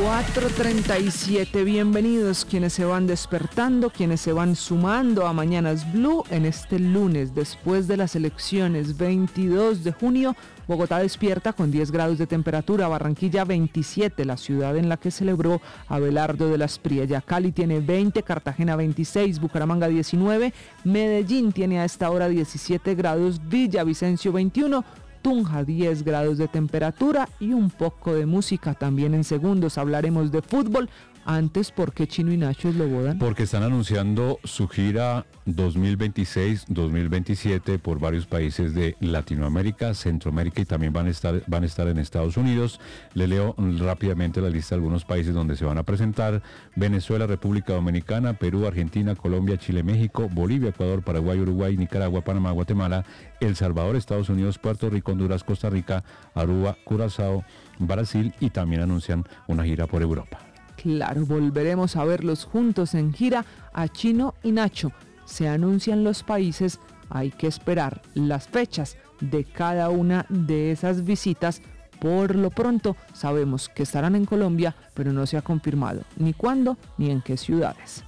4:37, bienvenidos quienes se van despertando, quienes se van sumando a Mañanas Blue en este lunes después de las elecciones 22 de junio. Bogotá despierta con 10 grados de temperatura, Barranquilla 27, la ciudad en la que celebró Abelardo de la Espriella. Cali tiene 20, Cartagena 26, Bucaramanga 19, Medellín tiene a esta hora 17 grados, Villavicencio 21, Tunja 10 grados de temperatura y un poco de música. También en segundos hablaremos de fútbol. Antes, ¿por qué Chino y Nacho lo bodan? Porque están anunciando su gira 2026-2027 por varios países de Latinoamérica, Centroamérica y también van a estar en Estados Unidos. Le leo rápidamente la lista de algunos países donde se van a presentar: Venezuela, República Dominicana, Perú, Argentina, Colombia, Chile, México, Bolivia, Ecuador, Paraguay, Uruguay, Nicaragua, Panamá, Guatemala, El Salvador, Estados Unidos, Puerto Rico, Honduras, Costa Rica, Aruba, Curazao, Brasil, y también anuncian una gira por Europa. Claro, volveremos a verlos juntos en gira a Chino y Nacho. Se anuncian los países, hay que esperar las fechas de cada una de esas visitas. Por lo pronto sabemos que estarán en Colombia, pero no se ha confirmado ni cuándo ni en qué ciudades.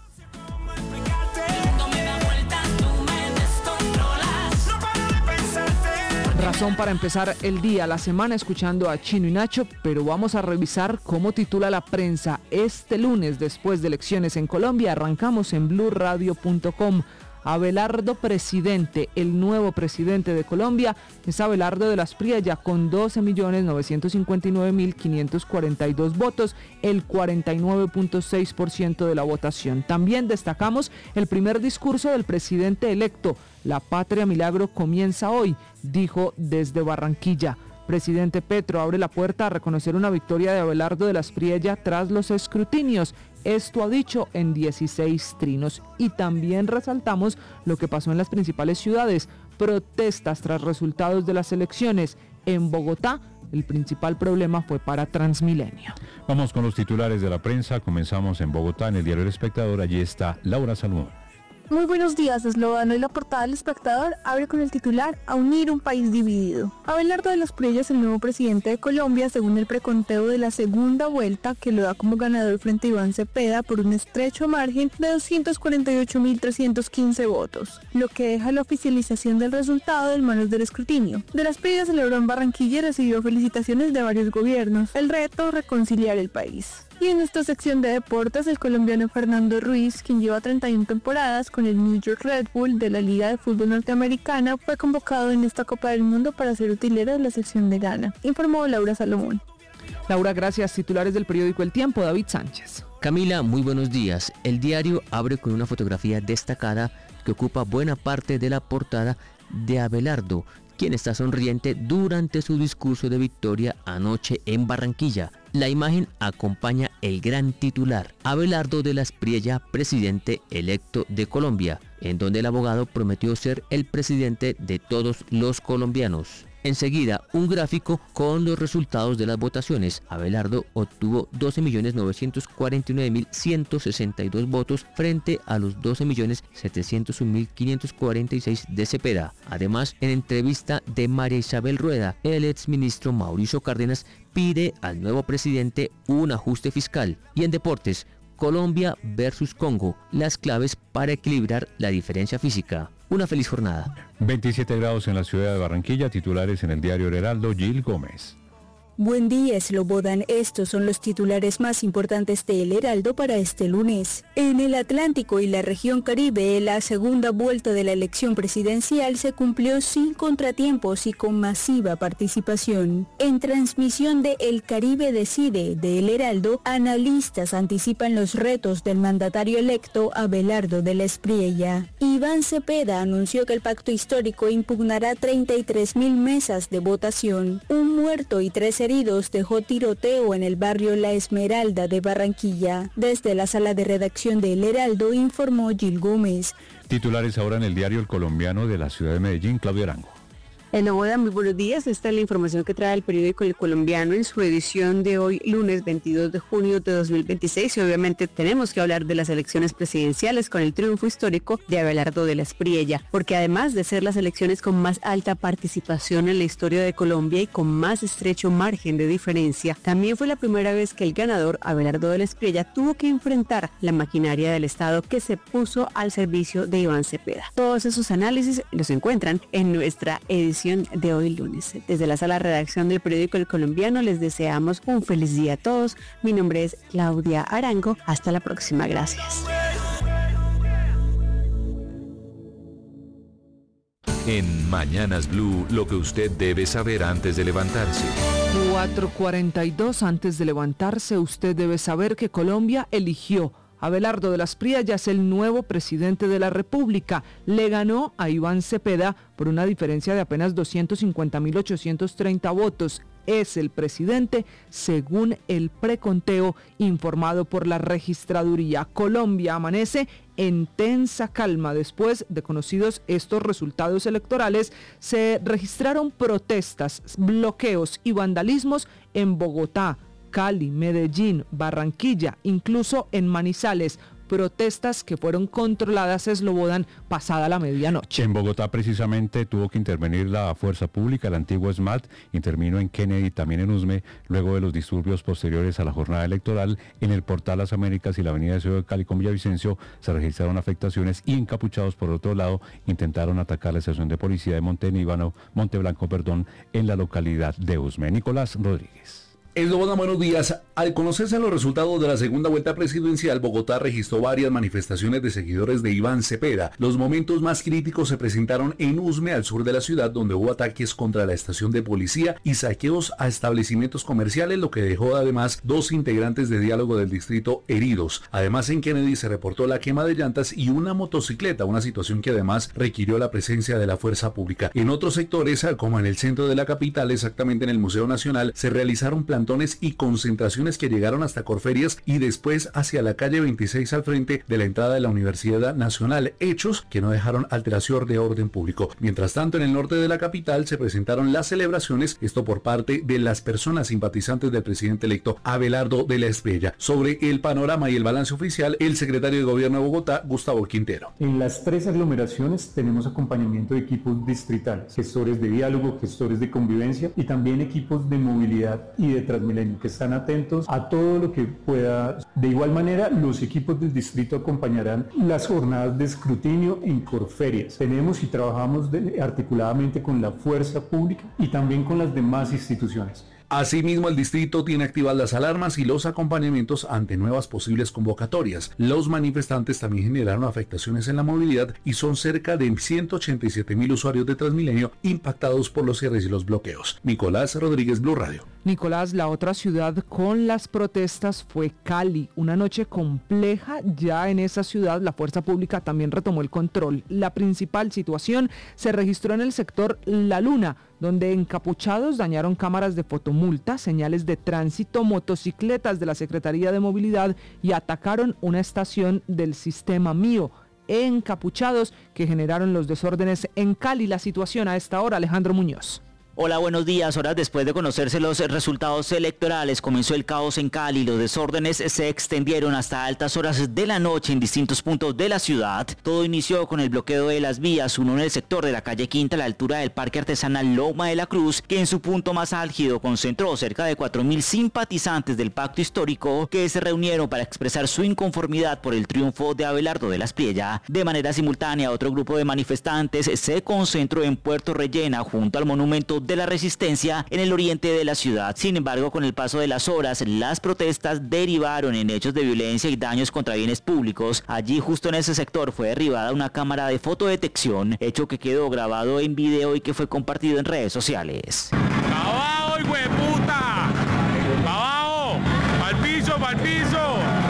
Razón para empezar el día, la semana escuchando a Chino y Nacho, pero vamos a revisar cómo titula la prensa este lunes después de elecciones en Colombia. Arrancamos en blurradio.com. Abelardo presidente, el nuevo presidente de Colombia es Abelardo de la Espriella con 12.959.542 votos, el 49.6% de la votación. También destacamos el primer discurso del presidente electo. La patria milagro comienza hoy, dijo desde Barranquilla. Presidente Petro abre la puerta a reconocer una victoria de Abelardo de la Espriella tras los escrutinios. Esto ha dicho en 16 trinos. Y también resaltamos lo que pasó en las principales ciudades. Protestas tras resultados de las elecciones. En Bogotá, el principal problema fue para Transmilenio. Vamos con los titulares de la prensa. Comenzamos en Bogotá, en el diario El Espectador. Allí está Laura Salomón. Muy buenos días, Eslovano, y la portada del Espectador abre con el titular: a unir un país dividido. Abelardo de la Espriella es el nuevo presidente de Colombia según el preconteo de la segunda vuelta, que lo da como ganador frente a Iván Cepeda por un estrecho margen de 248.315 votos, lo que deja la oficialización del resultado en manos del escrutinio. De la Espriella celebró en Barranquilla y recibió felicitaciones de varios gobiernos. El reto: reconciliar el país. Y en esta sección de deportes, el colombiano Fernando Ruiz, quien lleva 31 temporadas con el New York Red Bull de la Liga de Fútbol Norteamericana, fue convocado en esta Copa del Mundo para ser utilero de la sección de Ghana, informó Laura Salomón. Laura, gracias. Titulares del periódico El Tiempo, David Sánchez. Camila, muy buenos días. El diario abre con una fotografía destacada que ocupa buena parte de la portada de Abelardo, quien está sonriente durante su discurso de victoria anoche en Barranquilla. La imagen acompaña el gran titular: Abelardo de la Espriella, presidente electo de Colombia, en donde el abogado prometió ser el presidente de todos los colombianos. Enseguida, un gráfico con los resultados de las votaciones. Abelardo obtuvo 12.949.162 votos frente a los 12.701.546 de Cepeda. Además, en entrevista de María Isabel Rueda, el exministro Mauricio Cárdenas pide al nuevo presidente un ajuste fiscal. Y en deportes, Colombia versus Congo, las claves para equilibrar la diferencia física. Una feliz jornada. 27 grados en la ciudad de Barranquilla. Titulares en el diario El Heraldo, Gil Gómez. Buen día, Slobodan. Estos son los titulares más importantes de El Heraldo para este lunes. En el Atlántico y la región Caribe, la segunda vuelta de la elección presidencial se cumplió sin contratiempos y con masiva participación. En transmisión de El Caribe Decide de El Heraldo, analistas anticipan los retos del mandatario electo Abelardo de la Espriella. Iván Cepeda anunció que el pacto histórico impugnará 33.000 mesas de votación. Un muerto y 3 heridos dejó tiroteo en el barrio La Esmeralda de Barranquilla. Desde la sala de redacción de El Heraldo informó Gil Gómez. Titulares ahora en el diario El Colombiano de la ciudad de Medellín, Claudio Arango. Boda, muy buenos días. Esta es la información que trae el periódico El Colombiano en su edición de hoy, lunes 22 de junio de 2026. Y obviamente tenemos que hablar de las elecciones presidenciales con el triunfo histórico de Abelardo de la Espriella, porque además de ser las elecciones con más alta participación en la historia de Colombia y con más estrecho margen de diferencia, también fue la primera vez que el ganador, Abelardo de la Espriella, tuvo que enfrentar la maquinaria del Estado que se puso al servicio de Iván Cepeda. Todos esos análisis los encuentran en nuestra edición de hoy lunes. Desde la sala de redacción del periódico El Colombiano les deseamos un feliz día a todos. Mi nombre es Claudia Arango. Hasta la próxima. Gracias. En Mañanas Blue, lo que usted debe saber antes de levantarse. 4:42 antes de levantarse, usted debe saber que Colombia eligió Abelardo de la Espriella es el nuevo presidente de la República. Le ganó a Iván Cepeda por una diferencia de apenas 250.830 votos. Es el presidente según el preconteo informado por la registraduría. Colombia amanece en tensa calma. Después de conocidos estos resultados electorales, se registraron protestas, bloqueos y vandalismos en Bogotá, Cali, Medellín, Barranquilla, incluso en Manizales. Protestas que fueron controladas, Slobodan, pasada la medianoche. En Bogotá precisamente tuvo que intervenir la fuerza pública, el antiguo SMAT, intervino en Kennedy, también en Usme, luego de los disturbios posteriores a la jornada electoral. En el Portal Las Américas y la avenida de Ciudad de Cali con Villavicencio se registraron afectaciones y encapuchados por otro lado intentaron atacar la estación de policía de Monteblanco, en la localidad de Usme. Nicolás Rodríguez. Slobodan, buenos días. Al conocerse los resultados de la segunda vuelta presidencial, Bogotá registró varias manifestaciones de seguidores de Iván Cepeda. Los momentos más críticos se presentaron en Usme, al sur de la ciudad, donde hubo ataques contra la estación de policía y saqueos a establecimientos comerciales, lo que dejó además 2 integrantes de diálogo del distrito heridos. Además, en Kennedy se reportó la quema de llantas y una motocicleta, una situación que además requirió la presencia de la fuerza pública. En otros sectores, como en el centro de la capital, exactamente en el Museo Nacional, se realizaron plantones y concentraciones que llegaron hasta Corferias y después hacia la calle 26 al frente de la entrada de la Universidad Nacional, hechos que no dejaron alteración de orden público. Mientras tanto, en el norte de la capital se presentaron las celebraciones, esto por parte de las personas simpatizantes del presidente electo Abelardo de la Espriella. Sobre el panorama y el balance oficial, el secretario de Gobierno de Bogotá, Gustavo Quintero. En las 3 aglomeraciones tenemos acompañamiento de equipos distritales, gestores de diálogo, gestores de convivencia y también equipos de movilidad y de Transmilenio, que están atentos a todo lo que pueda. De igual manera, los equipos del distrito acompañarán las jornadas de escrutinio en Corferias. Tenemos y trabajamos articuladamente con la fuerza pública y también con las demás instituciones. Asimismo, el distrito tiene activadas las alarmas y los acompañamientos ante nuevas posibles convocatorias. Los manifestantes también generaron afectaciones en la movilidad y son cerca de 187.000 usuarios de Transmilenio impactados por los cierres y los bloqueos. Nicolás Rodríguez, Blue Radio. Nicolás, la otra ciudad con las protestas fue Cali. Una noche compleja. Ya en esa ciudad la fuerza pública también retomó el control. La principal situación se registró en el sector La Luna, donde encapuchados dañaron cámaras de fotomulta, señales de tránsito, motocicletas de la Secretaría de Movilidad y atacaron una estación del Sistema Mío. Encapuchados que generaron los desórdenes en Cali. La situación a esta hora, Alejandro Muñoz. Hola, buenos días. Horas después de conocerse los resultados electorales, comenzó el caos en Cali. Los desórdenes se extendieron hasta altas horas de la noche en distintos puntos de la ciudad. Todo inició con el bloqueo de las vías, uno en el sector de la calle Quinta, a la altura del Parque Artesanal Loma de la Cruz, que en su punto más álgido concentró cerca de 4.000 simpatizantes del pacto histórico que se reunieron para expresar su inconformidad por el triunfo de Abelardo de la Espriella. De manera simultánea, otro grupo de manifestantes se concentró en Puerto Rellena, junto al monumento de la Resistencia en el oriente de la ciudad. Sin embargo, con el paso de las horas, las protestas derivaron en hechos de violencia y daños contra bienes públicos. Allí, justo en ese sector, fue derribada una cámara de fotodetección, hecho que quedó grabado en video y que fue compartido en redes sociales. ¡Abajo, hijo de puta! ¡Abajo! ¡Pa'l piso, pa'l piso!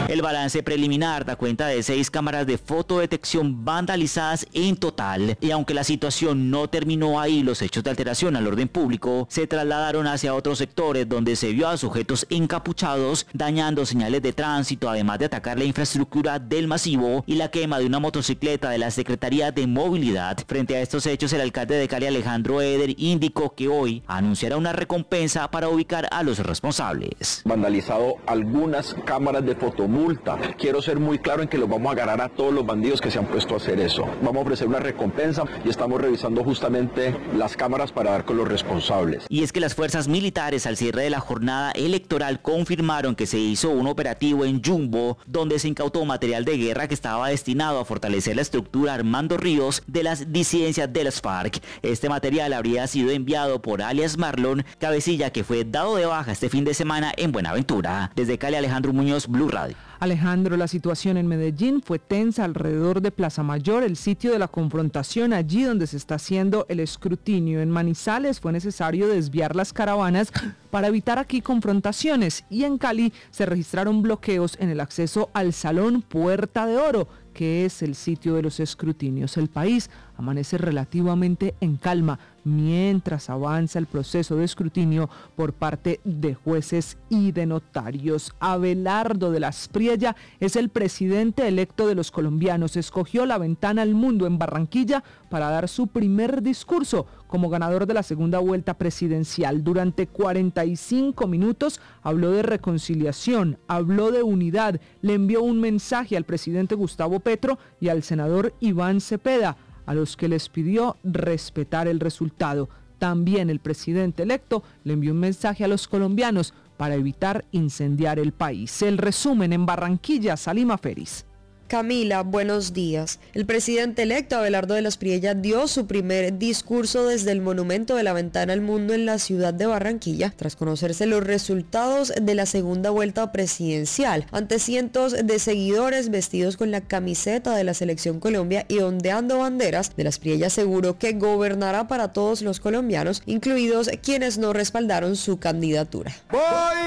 El balance preliminar da cuenta de 6 cámaras de fotodetección vandalizadas en total, y aunque la situación no terminó ahí, los hechos de alteración al orden público se trasladaron hacia otros sectores donde se vio a sujetos encapuchados dañando señales de tránsito, además de atacar la infraestructura del masivo y la quema de una motocicleta de la Secretaría de Movilidad. Frente a estos hechos, el alcalde de Cali, Alejandro Eder, indicó que hoy anunciará una recompensa para ubicar a los responsables. Vandalizado algunas cámaras de fotomulta. Quiero ser muy claro en que los vamos a agarrar a todos los bandidos que se han puesto a hacer eso. Vamos a ofrecer una recompensa y estamos revisando justamente las cámaras para dar con los responsables. Y es que las fuerzas militares al cierre de la jornada electoral confirmaron que se hizo un operativo en Jumbo donde se incautó material de guerra que estaba destinado a fortalecer la estructura Armando Ríos de las disidencias de las FARC. Este material habría sido enviado por alias Marlon Cabecilla, que fue dado de baja este fin de semana en Buenaventura. Desde Cali, Alejandro Muñoz, Blue Radio. Alejandro, la situación en Medellín fue tensa alrededor de Plaza Mayor, el sitio de la confrontación, allí donde se está haciendo el escrutinio. En Manizales fue necesario desviar las caravanas para evitar aquí confrontaciones, y en Cali se registraron bloqueos en el acceso al Salón Puerta de Oro, que es el sitio de los escrutinios. El país amanece relativamente en calma mientras avanza el proceso de escrutinio por parte de jueces y de notarios. Abelardo de la Espriella es el presidente electo de los colombianos. Escogió la ventana al mundo en Barranquilla para dar su primer discurso como ganador de la segunda vuelta presidencial. Durante 45 minutos habló de reconciliación, habló de unidad, le envió un mensaje al presidente Gustavo Petro y al senador Iván Cepeda, a los que les pidió respetar el resultado. También el presidente electo le envió un mensaje a los colombianos para evitar incendiar el país. El resumen en Barranquilla, Salima Feris. Camila, buenos días. El presidente electo Abelardo de la Espriella dio su primer discurso desde el Monumento de la Ventana al Mundo en la ciudad de Barranquilla, tras conocerse los resultados de la segunda vuelta presidencial. Ante cientos de seguidores vestidos con la camiseta de la Selección Colombia y ondeando banderas, de la Espriella aseguró que gobernará para todos los colombianos, incluidos quienes no respaldaron su candidatura. Voy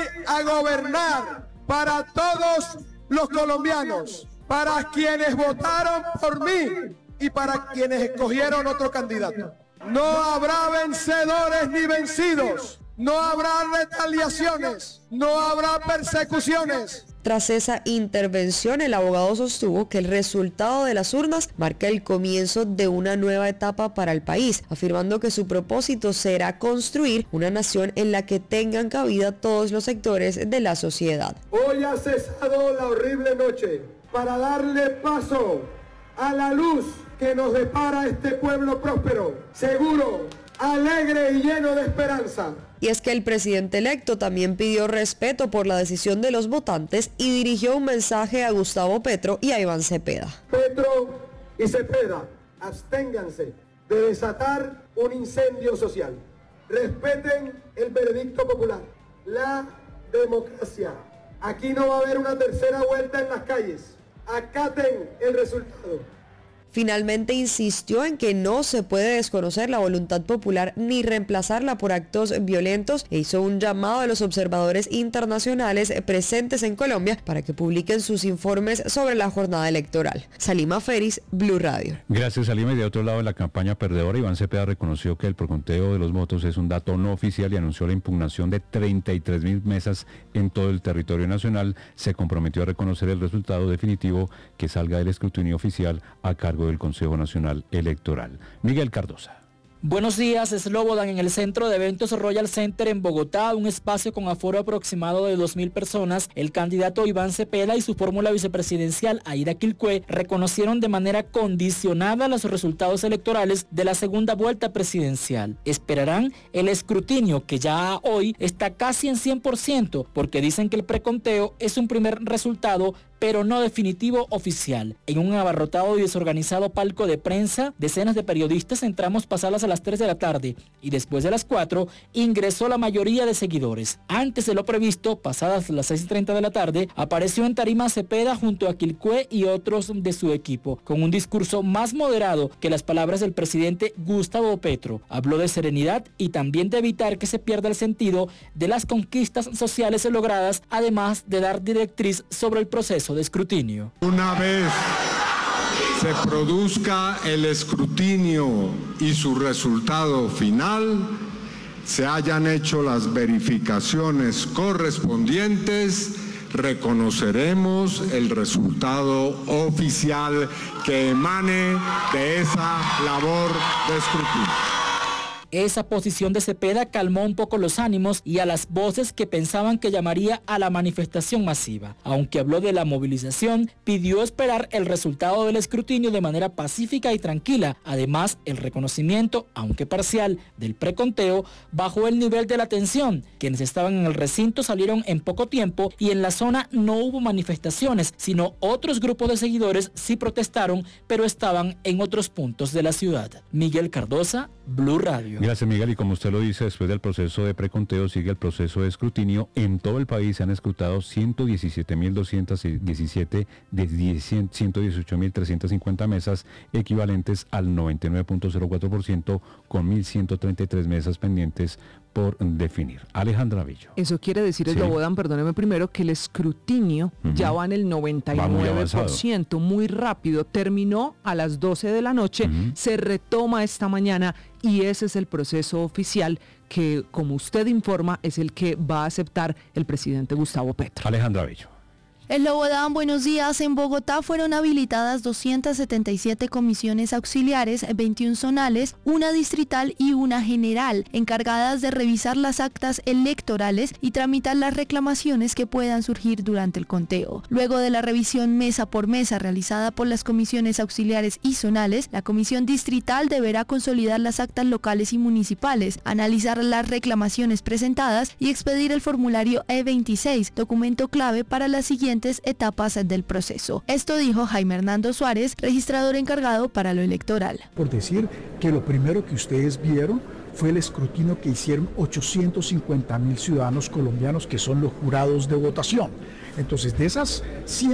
a gobernar para todos los colombianos, para quienes votaron por mí y para quienes escogieron otro candidato. No habrá vencedores ni vencidos, no habrá retaliaciones, no habrá persecuciones. Tras esa intervención, el abogado sostuvo que el resultado de las urnas marca el comienzo de una nueva etapa para el país, afirmando que su propósito será construir una nación en la que tengan cabida todos los sectores de la sociedad. Hoy ha cesado la horrible noche para darle paso a la luz que nos depara este pueblo próspero, seguro, alegre y lleno de esperanza. Y es que el presidente electo también pidió respeto por la decisión de los votantes y dirigió un mensaje a Gustavo Petro y a Iván Cepeda. Petro y Cepeda, absténganse de desatar un incendio social. Respeten el veredicto popular, la democracia. Aquí no va a haber una tercera vuelta en las calles. Acaten el resultado. Finalmente insistió en que no se puede desconocer la voluntad popular ni reemplazarla por actos violentos e hizo un llamado a los observadores internacionales presentes en Colombia para que publiquen sus informes sobre la jornada electoral. Salima Feris, Blue Radio. Gracias, Salima. Y de otro lado de la campaña perdedora, Iván Cepeda reconoció que el preconteo de los votos es un dato no oficial y anunció la impugnación de 33.000 mesas en todo el territorio nacional. Se comprometió a reconocer el resultado definitivo que salga del escrutinio oficial a cargo del Consejo Nacional Electoral. Miguel Cardosa. Buenos días, Slobodan, en el Centro de Eventos Royal Center en Bogotá, un espacio con aforo aproximado de 2.000 personas, el candidato Iván Cepeda y su fórmula vicepresidencial Aira Quilcue reconocieron de manera condicionada los resultados electorales de la segunda vuelta presidencial. Esperarán el escrutinio, que ya hoy está casi en 100%, porque dicen que el preconteo es un primer resultado, pero no definitivo oficial. En un abarrotado y desorganizado palco de prensa, decenas de periodistas entramos pasadas a las 3 de la tarde y después de las 4 ingresó la mayoría de seguidores. Antes de lo previsto, pasadas las 6:30 de la tarde, apareció en tarima Cepeda junto a Quilcué y otros de su equipo, con un discurso más moderado que las palabras del presidente Gustavo Petro. Habló de serenidad y también de evitar que se pierda el sentido de las conquistas sociales logradas, además de dar directriz sobre el proceso de escrutinio. Una vez se produzca el escrutinio y su resultado final, se hayan hecho las verificaciones correspondientes, reconoceremos el resultado oficial que emane de esa labor de escrutinio. Esa posición de Cepeda calmó un poco los ánimos y a las voces que pensaban que llamaría a la manifestación masiva. Aunque habló de la movilización, pidió esperar el resultado del escrutinio de manera pacífica y tranquila. Además, el reconocimiento, aunque parcial, del preconteo bajó el nivel de la tensión. Quienes estaban en el recinto salieron en poco tiempo y en la zona no hubo manifestaciones, sino otros grupos de seguidores sí protestaron, pero estaban en otros puntos de la ciudad. Miguel Cardosa, Blue Radio. Gracias, Miguel. Y como usted lo dice, después del proceso de preconteo sigue el proceso de escrutinio. En todo el país se han escrutado 117.217 de 118.350 mesas, equivalentes al 99.04%, con 1.133 mesas pendientes por definir. Alejandra Bello. Eso quiere decir, Slobodan, perdóneme primero, que el escrutinio ya va en el 99%, muy rápido. Terminó a las 12 de la noche, se retoma esta mañana y ese es el proceso oficial que, como usted informa, es el que va a aceptar el presidente Gustavo Petro. Alejandra Bello. Slobodan, buenos días. En Bogotá fueron habilitadas 277 comisiones auxiliares, 21 zonales, una distrital y una general, encargadas de revisar las actas electorales y tramitar las reclamaciones que puedan surgir durante el conteo. Luego de la revisión mesa por mesa realizada por las comisiones auxiliares y zonales, la comisión distrital deberá consolidar las actas locales y municipales, analizar las reclamaciones presentadas y expedir el formulario E26, documento clave para las siguientes etapas del proceso. Esto dijo Jaime Hernando Suárez, registrador encargado para lo electoral. Por decir que lo primero que ustedes vieron fue el escrutinio que hicieron 850.000 ciudadanos colombianos que son los jurados de votación. Entonces, de esas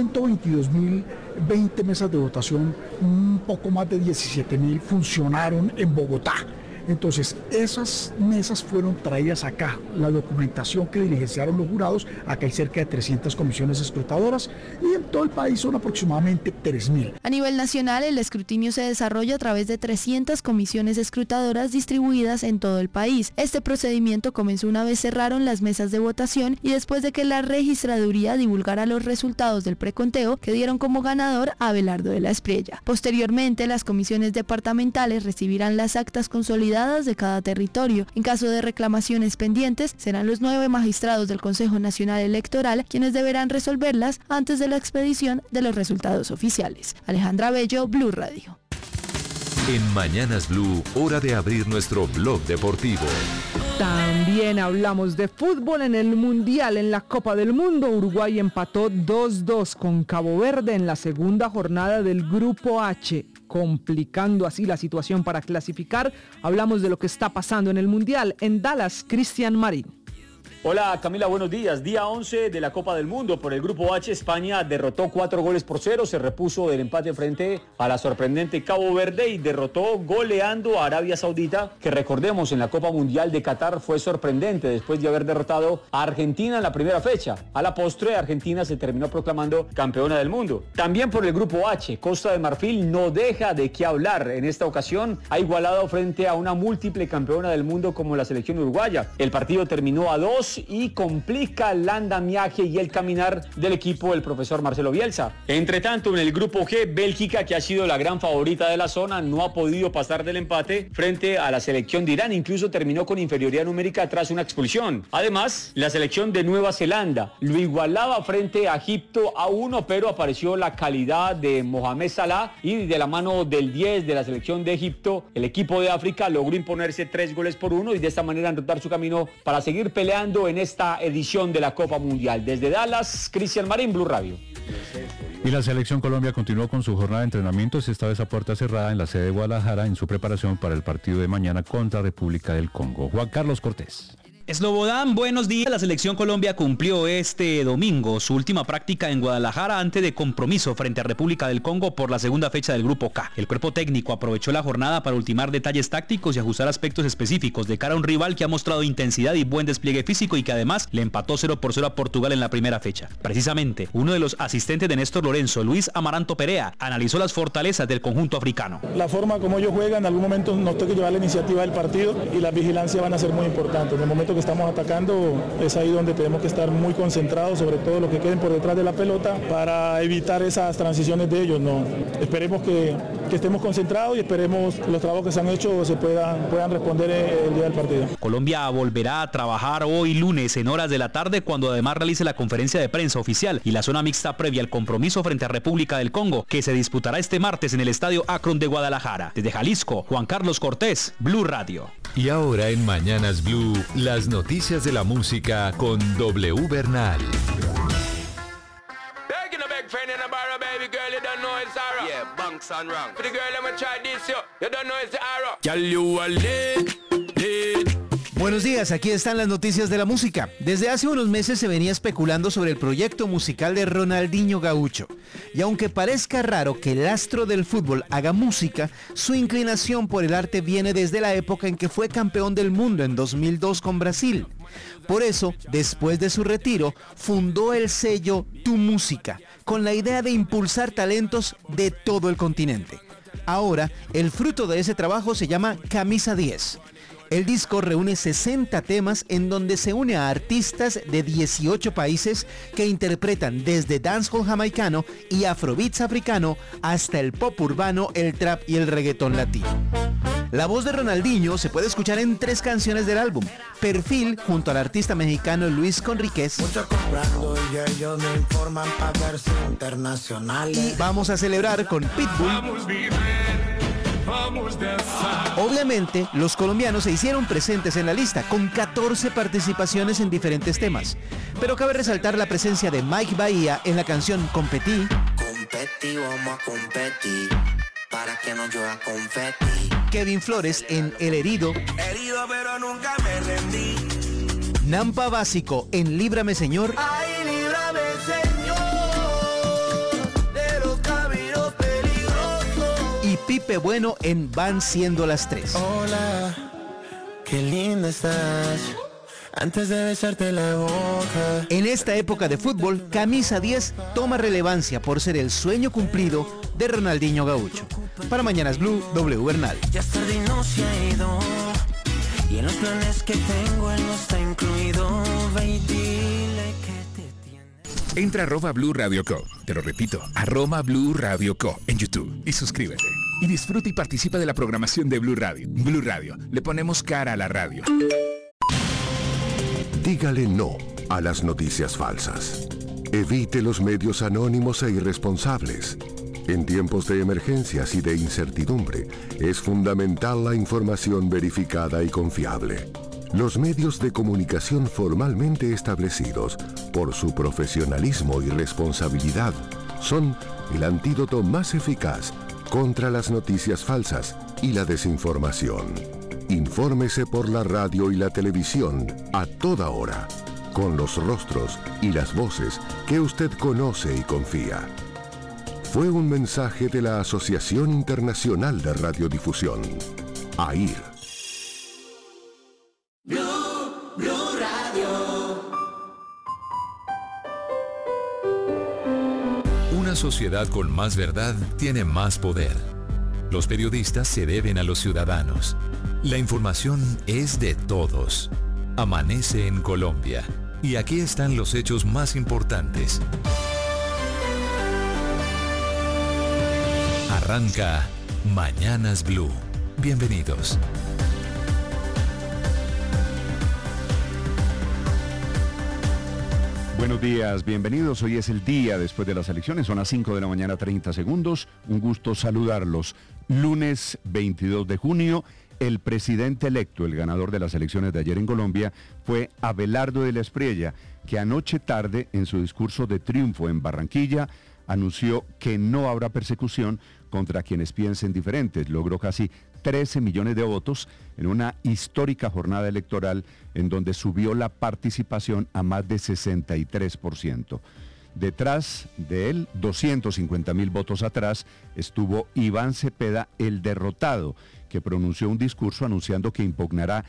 122.020 mesas de votación, un poco más de 17.000 funcionaron en Bogotá. Entonces, esas mesas fueron traídas acá, la documentación que diligenciaron los jurados, acá hay cerca de 300 comisiones escrutadoras y en todo el país son aproximadamente 3.000. A nivel nacional, el escrutinio se desarrolla a través de 300 comisiones escrutadoras distribuidas en todo el país. Este procedimiento comenzó una vez cerraron las mesas de votación y después de que la registraduría divulgara los resultados del preconteo que dieron como ganador a Abelardo de la Espriella. Posteriormente, las comisiones departamentales recibirán las actas consolidadas de cada territorio. En caso de reclamaciones pendientes, serán los 9 magistrados del Consejo Nacional Electoral quienes deberán resolverlas antes de la expedición de los resultados oficiales. Alejandra Bello, Blue Radio. En Mañanas Blue, hora de abrir nuestro blog deportivo. También hablamos de fútbol en el Mundial. En la Copa del Mundo, Uruguay empató 2-2 con Cabo Verde en la segunda jornada del Grupo H, complicando así la situación para clasificar. Hablamos de lo que está pasando en el Mundial. En Dallas, Cristian Marín. Hola Camila, buenos días. Día 11 de la Copa del Mundo. Por el Grupo H, España derrotó 4-0, se repuso del empate frente a la sorprendente Cabo Verde y derrotó goleando a Arabia Saudita, que recordemos en la Copa Mundial de Qatar fue sorprendente después de haber derrotado a Argentina en la primera fecha. A la postre, Argentina se terminó proclamando campeona del mundo. También por el Grupo H, Costa de Marfil no deja de qué hablar. En esta ocasión ha igualado frente a una múltiple campeona del mundo como la selección uruguaya. El partido terminó a 2 y complica el andamiaje y el caminar del equipo del profesor Marcelo Bielsa. Entre tanto, en el Grupo G, Bélgica, que ha sido la gran favorita de la zona, no ha podido pasar del empate frente a la selección de Irán. Incluso terminó con inferioridad numérica tras una expulsión. Además, la selección de Nueva Zelanda lo igualaba frente a Egipto a 1, pero apareció la calidad de Mohamed Salah y de la mano del 10 de la selección de Egipto, el equipo de África logró imponerse 3-1 y de esta manera anotar su camino para seguir peleando en esta edición de la Copa Mundial. Desde Dallas, Cristian Marín, Blue Radio. Y la Selección Colombia continuó con su jornada de entrenamientos, esta vez a puerta cerrada en la sede de Guadalajara, en su preparación para el partido de mañana contra República del Congo. Juan Carlos Cortés. Slobodan, buenos días. La Selección Colombia cumplió este domingo su última práctica en Guadalajara antes de compromiso frente a República del Congo por la segunda fecha del Grupo K. El cuerpo técnico aprovechó la jornada para ultimar detalles tácticos y ajustar aspectos específicos de cara a un rival que ha mostrado intensidad y buen despliegue físico y que además le empató 0-0 a Portugal en la primera fecha. Precisamente, uno de los asistentes de Néstor Lorenzo, Luis Amaranto Perea, analizó las fortalezas del conjunto africano. La forma como ellos juegan, en algún momento nos toca llevar la iniciativa del partido y la vigilancia van a ser muy importantes. En el momento que estamos atacando es ahí donde tenemos que estar muy concentrados, sobre todo los que queden por detrás de la pelota, para evitar esas transiciones de ellos. No, esperemos que estemos concentrados y esperemos que los trabajos que se han hecho se puedan responder el día del partido. Colombia volverá a trabajar hoy lunes en horas de la tarde, cuando además realice la conferencia de prensa oficial y la zona mixta previa al compromiso frente a República del Congo, que se disputará este martes en el Estadio Akron de Guadalajara. Desde Jalisco, Juan Carlos Cortés, Blue Radio. Y ahora en Mañanas Blue, las noticias de la música con W Bernal. Buenos días, aquí están las noticias de la música. Desde hace unos meses se venía especulando sobre el proyecto musical de Ronaldinho Gaúcho. Y aunque parezca raro que el astro del fútbol haga música, su inclinación por el arte viene desde la época en que fue campeón del mundo en 2002 con Brasil. Por eso, después de su retiro, fundó el sello Tu Música, con la idea de impulsar talentos de todo el continente. Ahora, el fruto de ese trabajo se llama Camisa 10. El disco reúne 60 temas en donde se une a artistas de 18 países que interpretan desde dancehall jamaicano y afrobeats africano hasta el pop urbano, el trap y el reggaetón latino. La voz de Ronaldinho se puede escuchar en 3 canciones del álbum: Perfil, junto al artista mexicano Luis Conríquez, y Vamos a Celebrar con Pitbull. Obviamente, los colombianos se hicieron presentes en la lista, con 14 participaciones en diferentes temas. Pero cabe resaltar la presencia de Mike Bahía en la canción Competí. Competí, vamos a competir, para que no llueva confeti. Kevin Flores en El Herido. Herido, pero nunca me rendí. Nampa Básico en Líbrame Señor. Ay, líbrame Señor, de los caminos peligrosos. Y Pipe Bueno en Van Siendo las 3. Hola, qué linda estás, antes de besarte la boca. En esta época de fútbol, Camisa 10 toma relevancia por ser el sueño cumplido de Ronaldinho Gaúcho. Para Mañanas Blue, W Bernal. Ya tarde y no se ha ido, y en los planes que tengo él no está incluido. Ve y dile que te tiene. Entra a @Blue Radio Co. Te lo repito, @Blue Radio Co. en YouTube y suscríbete. Y disfruta y participa de la programación de Blue Radio. Blue Radio, le ponemos cara a la radio. Dígale no a las noticias falsas. Evite los medios anónimos e irresponsables. En tiempos de emergencias y de incertidumbre, es fundamental la información verificada y confiable. Los medios de comunicación formalmente establecidos, por su profesionalismo y responsabilidad, son el antídoto más eficaz contra las noticias falsas y la desinformación. Infórmese por la radio y la televisión a toda hora, con los rostros y las voces que usted conoce y confía. Fue un mensaje de la Asociación Internacional de Radiodifusión, AIR. Blue Radio. Una sociedad con más verdad tiene más poder. Los periodistas se deben a los ciudadanos. La información es de todos. Amanece en Colombia. Y aquí están los hechos más importantes. Arranca Mañanas Blue. Bienvenidos. Buenos días, bienvenidos. Hoy es el día después de las elecciones, son las 5 de la mañana, 30 segundos. Un gusto saludarlos. Lunes 22 de junio, el presidente electo, el ganador de las elecciones de ayer en Colombia, fue Abelardo de la Espriella, que anoche tarde, en su discurso de triunfo en Barranquilla, anunció que no habrá persecución contra quienes piensen diferentes. Logró casi 13 millones de votos en una histórica jornada electoral en donde subió la participación a más de 63%. Detrás de él, 250.000 votos atrás, estuvo Iván Cepeda, el derrotado, que pronunció un discurso anunciando que impugnará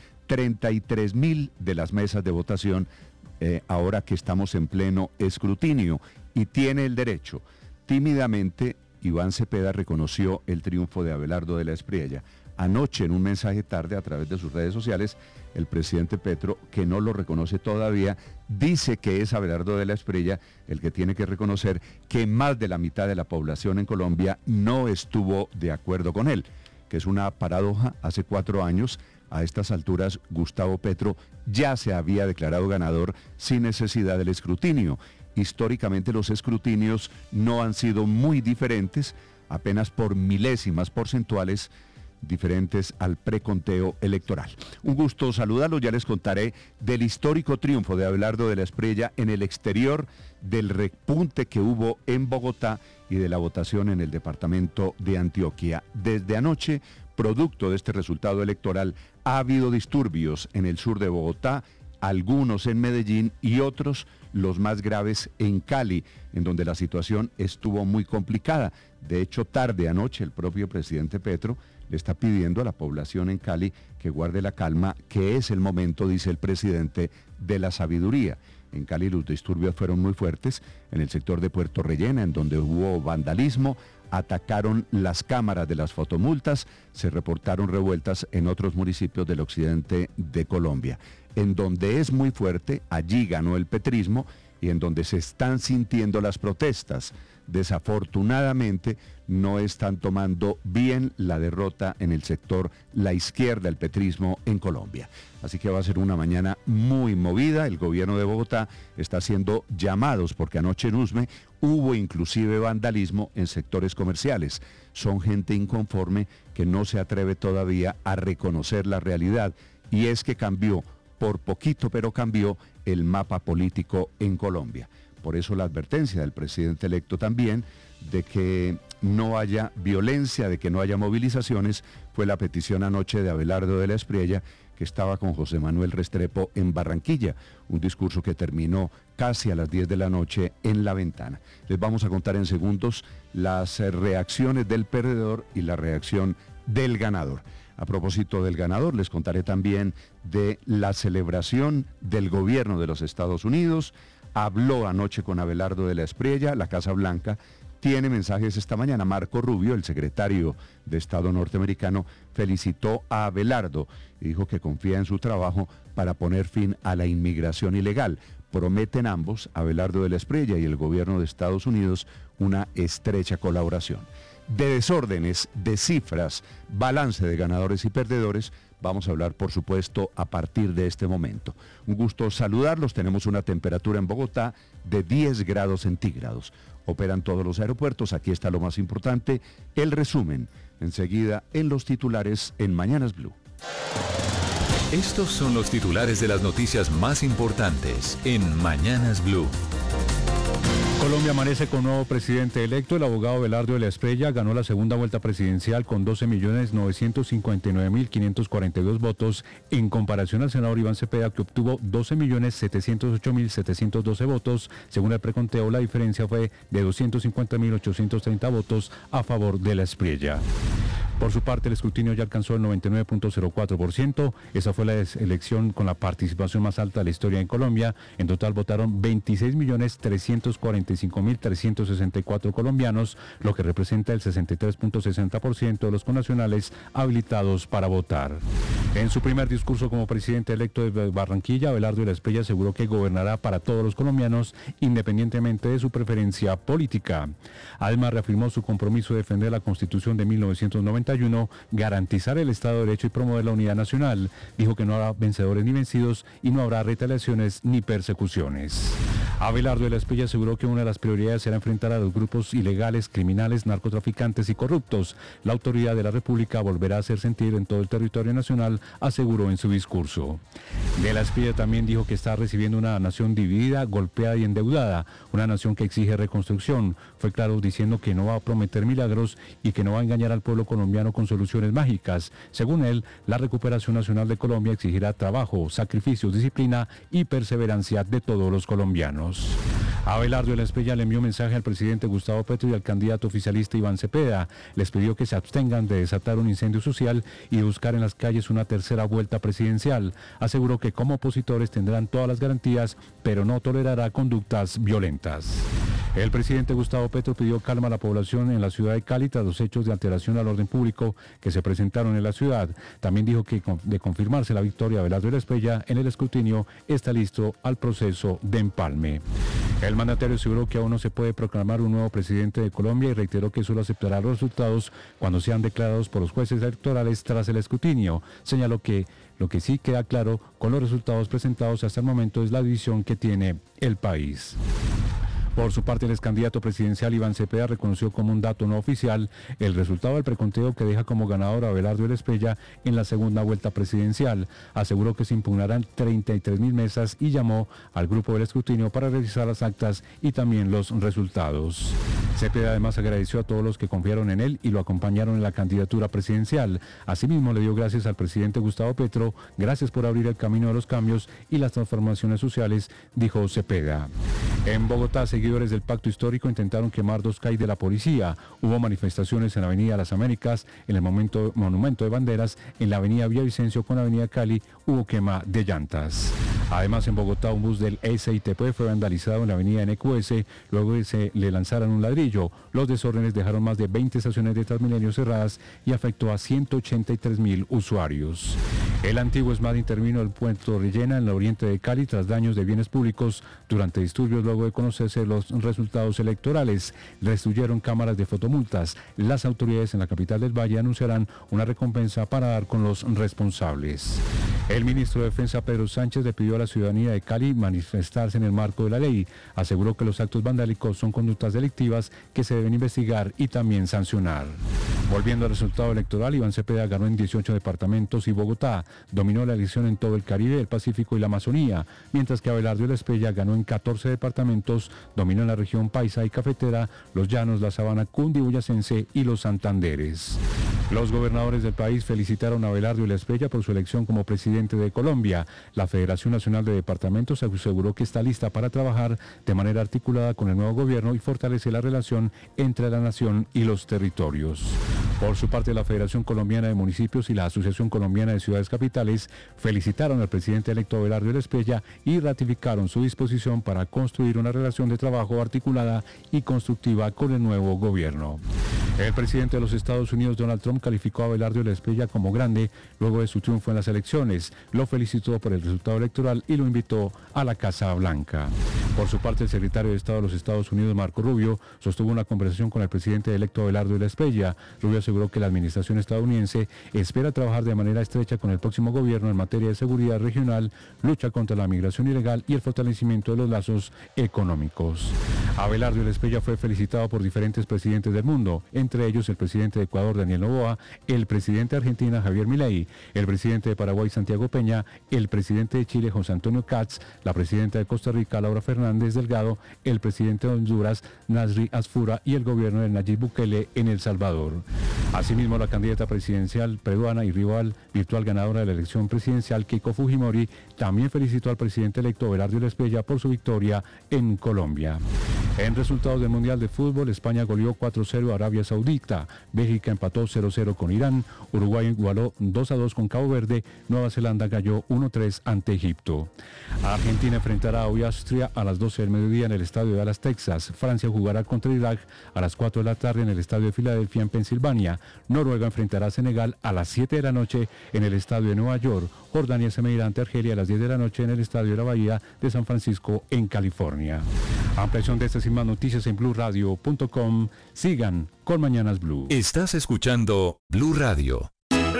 33.000 de las mesas de votación ahora que estamos en pleno escrutinio, y tiene el derecho. Tímidamente, Iván Cepeda reconoció el triunfo de Abelardo de la Espriella. Anoche, en un mensaje tarde a través de sus redes sociales, el presidente Petro, que no lo reconoce todavía, dice que es Abelardo de la Espriella el que tiene que reconocer que más de la mitad de la población en Colombia no estuvo de acuerdo con él, que es una paradoja. Hace 4 años, a estas alturas, Gustavo Petro ya se había declarado ganador sin necesidad del escrutinio. Históricamente los escrutinios no han sido muy diferentes, apenas por milésimas porcentuales diferentes al preconteo electoral. Un gusto saludarlos, ya les contaré del histórico triunfo de Abelardo de la Espriella en el exterior, del repunte que hubo en Bogotá y de la votación en el departamento de Antioquia. Desde anoche, producto de este resultado electoral, ha habido disturbios en el sur de Bogotá, algunos en Medellín y otros, los más graves, en Cali, en donde la situación estuvo muy complicada. De hecho, tarde anoche el propio presidente Petro le está pidiendo a la población en Cali que guarde la calma, que es el momento, dice el presidente, de la sabiduría. En Cali los disturbios fueron muy fuertes, en el sector de Puerto Rellena, en donde hubo vandalismo, atacaron las cámaras de las fotomultas, se reportaron revueltas en otros municipios del occidente de Colombia. En donde es muy fuerte, allí ganó el petrismo, y en donde se están sintiendo las protestas, desafortunadamente no están tomando bien la derrota en el sector, la izquierda, el petrismo en Colombia. Así que va a ser una mañana muy movida. El gobierno de Bogotá está haciendo llamados, porque anoche en Usme hubo inclusive vandalismo en sectores comerciales. Son gente inconforme que no se atreve todavía a reconocer la realidad, y es que cambió, por poquito pero cambió, el mapa político en Colombia. Por eso la advertencia del presidente electo también de que no haya violencia, de que no haya movilizaciones, fue la petición anoche de Abelardo de la Espriella, que estaba con José Manuel Restrepo en Barranquilla, un discurso que terminó casi a las 10 de la noche en La Ventana. Les vamos a contar en segundos las reacciones del perdedor y la reacción del ganador. A propósito del ganador, les contaré también de la celebración del gobierno de los Estados Unidos. Habló anoche con Abelardo de la Espriella, la Casa Blanca. Tiene mensajes esta mañana. Marco Rubio, el secretario de Estado norteamericano, felicitó a Abelardo y dijo que confía en su trabajo para poner fin a la inmigración ilegal. Prometen ambos, Abelardo de la Espriella y el gobierno de Estados Unidos, una estrecha colaboración. De desórdenes, de cifras, balance de ganadores y perdedores, vamos a hablar, por supuesto, a partir de este momento. Un gusto saludarlos. Tenemos una temperatura en Bogotá de 10 grados centígrados. Operan todos los aeropuertos. Aquí está lo más importante, el resumen. Enseguida en los titulares en Mañanas Blue. Estos son los titulares de las noticias más importantes en Mañanas Blue. Colombia amanece con nuevo presidente electo. El abogado Abelardo de la Espriella ganó la segunda vuelta presidencial con 12.959.542 votos, en comparación al senador Iván Cepeda, que obtuvo 12.708.712 votos. Según el preconteo, la diferencia fue de 250.830 votos a favor de la Espriella. Por su parte, el escrutinio ya alcanzó el 99.04%. Esa fue la elección con la participación más alta de la historia en Colombia. En total votaron 26.345.364 colombianos, lo que representa el 63.60% de los connacionales habilitados para votar. En su primer discurso como presidente electo de Barranquilla, Abelardo de la Espriella aseguró que gobernará para todos los colombianos, independientemente de su preferencia política. Además, reafirmó su compromiso de defender la Constitución de 1990 1991, garantizar el Estado de Derecho y promover la unidad nacional. Dijo que no habrá vencedores ni vencidos y no habrá retaliaciones ni persecuciones. Abelardo de la Espriella aseguró que una de las prioridades será enfrentar a los grupos ilegales, criminales, narcotraficantes y corruptos. La autoridad de la República volverá a hacer sentir en todo el territorio nacional, aseguró en su discurso. De la Espriella también dijo que está recibiendo una nación dividida, golpeada y endeudada, una nación que exige reconstrucción. Fue claro diciendo que no va a prometer milagros y que no va a engañar al pueblo colombiano con soluciones mágicas. Según él, la recuperación nacional de Colombia exigirá trabajo, sacrificios, disciplina y perseverancia de todos los colombianos. Abelardo de la Espriella le envió mensaje al presidente Gustavo Petro y al candidato oficialista Iván Cepeda. Les pidió que se abstengan de desatar un incendio social y de buscar en las calles una tercera vuelta presidencial. Aseguró que como opositores tendrán todas las garantías, pero no tolerará conductas violentas. El presidente Gustavo Petro pidió calma a la población en la ciudad de Cali tras los hechos de alteración al orden público que se presentaron en la ciudad. También dijo que de confirmarse la victoria de Abelardo de la Espriella en el escrutinio, está listo al proceso de empalme. El mandatario aseguró que aún no se puede proclamar un nuevo presidente de Colombia y reiteró que solo aceptará los resultados cuando sean declarados por los jueces electorales tras el escrutinio. Señaló que lo que sí queda claro con los resultados presentados hasta el momento es la división que tiene el país. Por su parte, el ex candidato presidencial Iván Cepeda reconoció como un dato no oficial el resultado del preconteo que deja como ganador a Abelardo de la Espriella en la segunda vuelta presidencial. Aseguró que se impugnarán 33.000 mesas y llamó al grupo del escrutinio para revisar las actas y también los resultados. Cepeda además agradeció a todos los que confiaron en él y lo acompañaron en la candidatura presidencial. Asimismo, le dio gracias al presidente Gustavo Petro, gracias por abrir el camino de los cambios y las transformaciones sociales, dijo Cepeda. En Bogotá, seguidores del Pacto Histórico intentaron quemar 2 CAI de la policía. Hubo manifestaciones en la Avenida Las Américas, en el Monumento de Banderas, en la Avenida Villavicencio con la Avenida Cali, hubo quema de llantas. Además, en Bogotá, un bus del SITP fue vandalizado en la Avenida NQS, luego de se le lanzaran un ladrillo. Los desórdenes dejaron más de 20 estaciones de Transmilenio cerradas y afectó a 183.000 usuarios. El antiguo ESMAD intervino en el puerto Rellena, en el oriente de Cali, tras daños de bienes públicos durante disturbios luego de conocerse los resultados electorales. Destruyeron cámaras de fotomultas. Las autoridades en la capital del Valle anunciarán una recompensa para dar con los responsables. El ministro de Defensa, Pedro Sánchez, le pidió a la ciudadanía de Cali manifestarse en el marco de la ley. Aseguró que los actos vandálicos son conductas delictivas que se deben investigar y también sancionar. Volviendo al resultado electoral, Iván Cepeda ganó en 18 departamentos y Bogotá. Dominó la elección en todo el Caribe, el Pacífico y la Amazonía, mientras que Abelardo de la Espriella ganó en 14 departamentos, dominó en la región Paisa y Cafetera, los Llanos, la Sabana Cundiboyacense y los Santanderes. Los gobernadores del país felicitaron a Abelardo de la Espriella por su elección como presidente de Colombia. La Federación Nacional de Departamentos aseguró que está lista para trabajar de manera articulada con el nuevo gobierno y fortalecer la relación entre la nación y los territorios. Por su parte, la Federación Colombiana de Municipios y la Asociación Colombiana de Ciudades Capitales felicitaron al presidente electo Abelardo de la Espriella y ratificaron su disposición para construir una relación de trabajo articulada y constructiva con el nuevo gobierno. El presidente de los Estados Unidos, Donald Trump, calificó a Abelardo de la Espriella como grande luego de su triunfo en las elecciones. Lo felicitó por el resultado electoral y lo invitó a la Casa Blanca. Por su parte, el secretario de Estado de los Estados Unidos, Marco Rubio, sostuvo una conversación con el presidente electo Abelardo de la Espriella. Rubio aseguró que la administración estadounidense espera trabajar de manera estrecha con el próximo gobierno en materia de seguridad regional, lucha contra la migración ilegal y el fortalecimiento de los lazos económicos. Abelardo de la Espriella fue felicitado por diferentes presidentes del mundo, entre ellos el presidente de Ecuador, Daniel Noboa, el presidente de Argentina, Javier Milei, el presidente de Paraguay, Santiago Peña, el presidente de Chile, José Antonio Katz, la presidenta de Costa Rica, Laura Fernández Delgado, el presidente de Honduras, Nasri Asfura, y el gobierno de Nayib Bukele en El Salvador. Asimismo, la candidata presidencial peruana y rival virtual ganadora de la elección presidencial, Keiko Fujimori, también felicitó al presidente electo Abelardo de la Espriella por su victoria en Colombia. En resultados del Mundial de Fútbol, España goleó 4-0 a Arabia Saudita, Bélgica empató 0-0 con Irán, Uruguay igualó 2-2 con Cabo Verde, Nueva Zelanda cayó 1-3 ante Egipto. Argentina enfrentará a Austria a las 12 del mediodía en el estadio de Dallas, Texas. Francia jugará contra Irak a las 4 de la tarde en el estadio de Filadelfia, en Pensilvania. Noruega enfrentará a Senegal a las 7 de la noche en el estadio de Nueva York. Jordania se medirá ante Argelia a las 10 de la noche en el estadio de la Bahía de San Francisco, en California. Ampliación de estas y más noticias en blueradio.com. Sigan con Mañanas Blue. Estás escuchando Blue Radio,